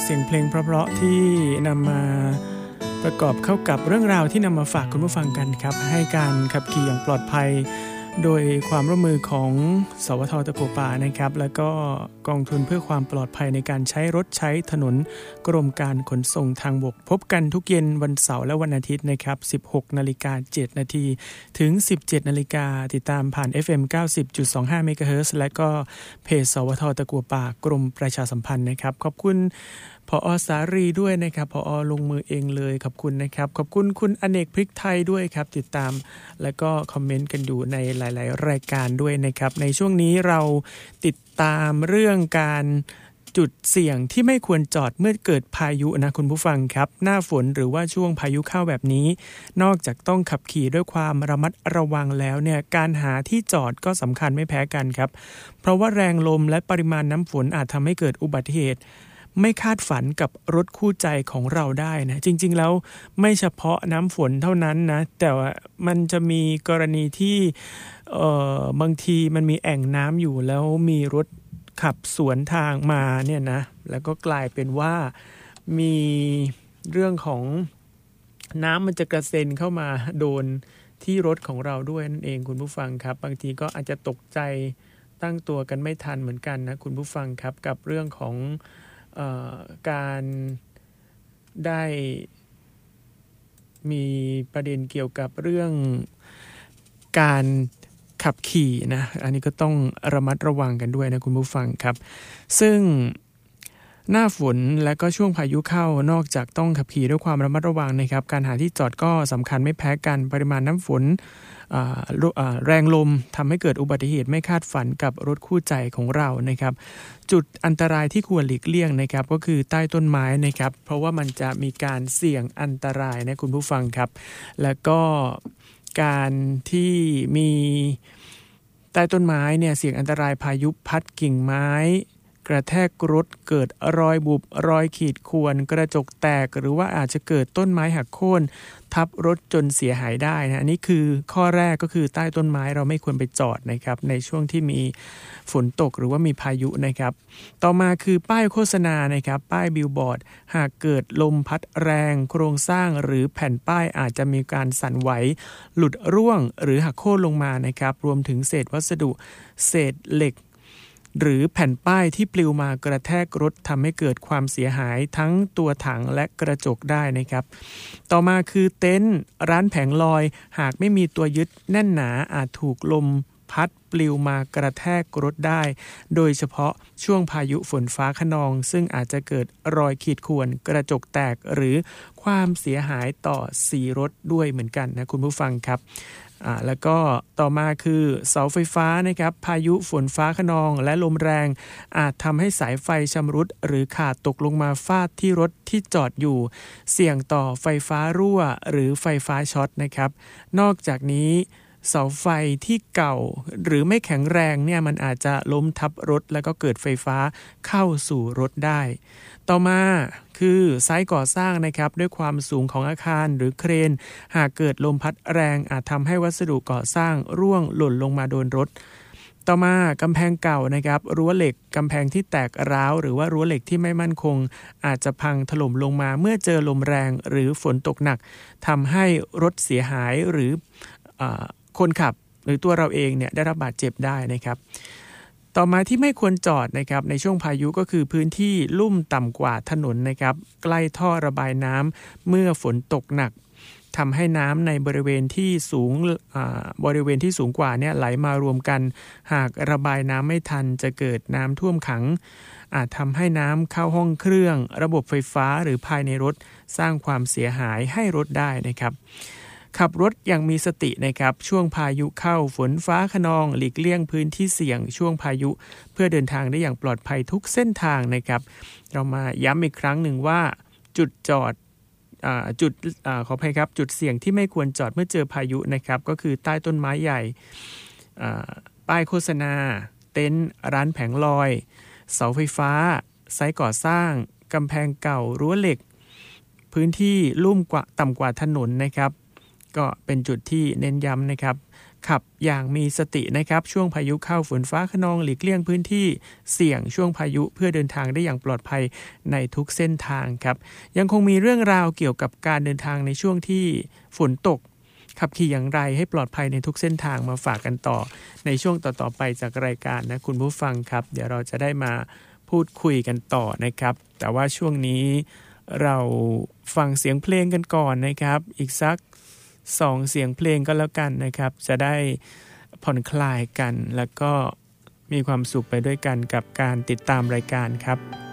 เสียงเพลงเพราะๆที่นำมาประกอบเข้ากับเรื่องราวที่นำมาฝากคุณผู้ฟังกันครับให้การขับขี่อย่างปลอดภัยโดยความร่วมมือของสวท.ตะกัวป่านะครับแล้วก็กองทุนเพื่อความปลอดภัยในการใช้รถใช้ถนนกรมการขนส่งทางบกพบกันทุกเย็นวันเสาร์และวันอาทิตย์นะครับ 16:07 น.ถึง 17:00 น.ติดตามผ่าน FM 90.25 เมกะเฮิรตซ์และก็เพจสวท.ตะกัวป่ากรมประชาสัมพันธ์นะครับขอบคุณผอ.สารีด้วยนะครับผอ.ลงมือเองเลยขอบคุณนะครับขอบคุณคุณอเนกพริกไทยด้วยครับติดตามและก็คอมเมนต์กันอยู่ในหลายๆรายการด้วยนะครับในช่วงนี้เราติดตามเรื่องการจุดเสี่ยงที่ไม่ควรจอดเมื่อเกิดพายุนะคุณผู้ฟังครับหน้าฝนหรือว่าช่วงพายุเข้าแบบนี้นอกจากต้องขับขี่ด้วยความระมัดระวังแล้วเนี่ยการหาที่จอดก็สำคัญไม่แพ้กันครับเพราะว่าแรงลมและปริมาณน้ำฝนอาจทำให้เกิดอุบัติเหตุไม่คาดฝันกับรถคู่ใจของเราได้นะจริงๆแล้วไม่เฉพาะน้ำฝนเท่านั้นนะแต่ว่ามันจะมีกรณีที่บางทีมันมีแอ่งน้ำอยู่แล้วมีรถขับสวนทางมาเนี่ยนะแล้วก็กลายเป็นว่ามีเรื่องของน้ำมันจะกระเซ็นเข้ามาโดนที่รถของเราด้วยนั่นเองคุณผู้ฟังครับบางทีก็อาจจะตกใจตั้งตัวกันไม่ทันเหมือนกันนะคุณผู้ฟังครับกับเรื่องของการได้มีประเด็นเกี่ยวกับเรื่องการขับขี่นะอันนี้ก็ต้องระมัดระวังกันด้วยนะคุณผู้ฟังครับซึ่งหน้าฝนและก็ช่วงพายุเข้านอกจากต้องขับขี่ด้วยความระมัดระวังนะครับการหาที่จอดก็สำคัญไม่แพ้กันปริมาณน้ำฝนแรงลมทำให้เกิดอุบัติเหตุไม่คาดฝันกับรถคู่ใจของเรานะครับจุดอันตรายที่ควรหลีกเลี่ยงนะครับก็คือใต้ต้นไม้นะครับเพราะว่ามันจะมีการเสี่ยงอันตรายนะคุณผู้ฟังครับแล้วก็การที่มีใต้ต้นไม้เนี่ยเสี่ยงอันตรายพายุพัดกิ่งไม้กระแทกรถเกิดรอยบุบรอยขีดข่วนกระจกแตกหรือว่าอาจจะเกิดต้นไม้หักโค่นทับรถจนเสียหายได้นะอันนี้คือข้อแรกก็คือใต้ต้นไม้เราไม่ควรไปจอดนะครับในช่วงที่มีฝนตกหรือว่ามีพายุนะครับต่อมาคือป้ายโฆษณานะครับป้ายบิลบอร์ดหากเกิดลมพัดแรงโครงสร้างหรือแผ่นป้ายอาจจะมีการสั่นไหวหลุดร่วงหรือหักโค่นลงมานะครับรวมถึงเศษวัสดุเศษเหล็กหรือแผ่นป้ายที่ปลิวมากระแทกรถทำให้เกิดความเสียหายทั้งตัวถังและกระจกได้นะครับต่อมาคือเต็นท์ร้านแผงลอยหากไม่มีตัวยึดแน่นหนาอาจถูกลมพัดปลิวมากระแทกรถได้โดยเฉพาะช่วงพายุฝนฟ้าคะนองซึ่งอาจจะเกิดรอยขีดข่วนกระจกแตกหรือความเสียหายต่อสีรถด้วยเหมือนกันนะคุณผู้ฟังครับแล้วก็ต่อมาคือเสาไฟฟ้านะครับพายุฝนฟ้าคะนองและลมแรงอาจทำให้สายไฟชำรุดหรือขาดตกลงมาฟาดที่รถที่จอดอยู่เสี่ยงต่อไฟฟ้ารั่วหรือไฟฟ้าช็อตนะครับนอกจากนี้เสาไฟที่เก่าหรือไม่แข็งแรงเนี่ยมันอาจจะล้มทับรถแล้วก็เกิดไฟฟ้าเข้าสู่รถได้ต่อมาคือไซต์ก่อสร้างนะครับด้วยความสูงของอาคารหรือเครนหากเกิดลมพัดแรงอาจทำให้วัสดุก่อสร้างร่วงหล่นลงมาโดนรถต่อมากำแพงเก่านะครับรั้วเหล็กกำแพงที่แตกร้าวหรือว่ารั้วเหล็กที่ไม่มั่นคงอาจจะพังถล่มลงมาเมื่อเจอลมแรงหรือฝนตกหนักทำให้รถเสียหายหรือคนขับหรือตัวเราเองเนี่ยได้รับบาดเจ็บได้นะครับต่อมาที่ไม่ควรจอดนะครับในช่วงพายุก็คือพื้นที่ลุ่มต่ำกว่าถนนนะครับใกล้ท่อระบายน้ำเมื่อฝนตกหนักทำให้น้ำในบริเวณที่สูงกว่าเนี่ยไหลมารวมกันหากระบายน้ำไม่ทันจะเกิดน้ำท่วมขังอาจทำให้น้ำเข้าห้องเครื่องระบบไฟฟ้าหรือภายในรถสร้างความเสียหายให้รถได้นะครับขับรถอย่างมีสตินะครับช่วงพายุเข้าฝนฟ้าคะนองหลีกเลี่ยงพื้นที่เสี่ยงช่วงพายุเพื่อเดินทางได้อย่างปลอดภัยทุกเส้นทางนะครับเรามาย้ำอีกครั้งหนึ่งว่าจุดจอดขออภัยครับจุดเสี่ยงที่ไม่ควรจอดเมื่อเจอพายุนะครับก็คือใต้ต้นไม้ใหญ่ป้ายโฆษณาเต็นท์ร้านแผงลอยเสาไฟฟ้าไซต์ก่อสร้างกำแพงเก่ารั้วเหล็กพื้นที่ลุ่มต่ำกว่าถนนนะครับก็เป็นจุดที่เน้นย้ำนะครับขับอย่างมีสตินะครับช่วงพายุเข้าฝนฟ้าคะนองหลีกเลี่ยงพื้นที่เสี่ยงช่วงพายุเพื่อเดินทางได้อย่างปลอดภัยในทุกเส้นทางครับยังคงมีเรื่องราวเกี่ยวกับการเดินทางในช่วงที่ฝนตกขับขี่อย่างไรให้ปลอดภัยในทุกเส้นทางมาฝากกันต่อในช่วงต่อๆไปจากรายการนะคุณผู้ฟังครับเดี๋ยวเราจะได้มาพูดคุยกันต่อนะครับแต่ว่าช่วงนี้เราฟังเสียงเพลงกันก่อนนะครับอีกสัก2เสียงเพลงก็แล้วกันนะครับจะได้ผ่อนคลายกันแล้วก็มีความสุขไปด้วยกันกับการติดตามรายการครับ